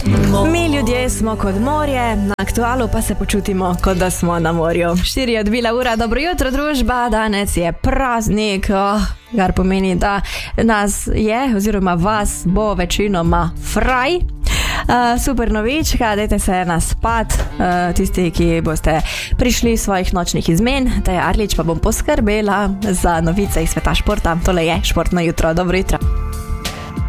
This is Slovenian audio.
Mi ljudje smo kot morje, na Aktualu pa se počutimo, kot da smo na morju. 4 je odbila ura, dobro jutro družba, danes je praznik, kar pomeni, da nas je, oziroma vas bo večinoma fraj. Super novička, dajte se na spad, tisti, ki boste prišli iz svojih nočnih izmen, Teja Arlič pa bom poskrbela za novice iz sveta športa. Tole je Športno jutro, dobro jutro.